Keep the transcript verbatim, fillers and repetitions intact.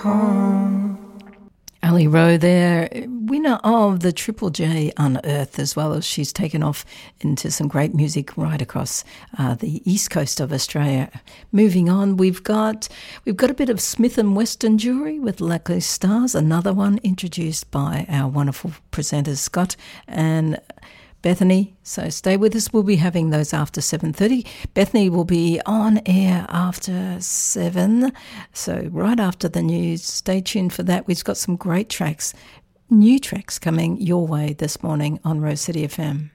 home. Ali Rowe there, winner of the Triple J Unearthed, as well as she's taken off into some great music right across uh, the east coast of Australia. Moving on, we've got we've got a bit of Smith and Weston Jewellery with Lucky Stars, another one introduced by our wonderful presenters Scott and Bethany. So stay with us. We'll be having those after seven thirty. Bethany will be on air after seven. So right after the news, stay tuned for that. We've got some great tracks, new tracks coming your way this morning on Rose City F M.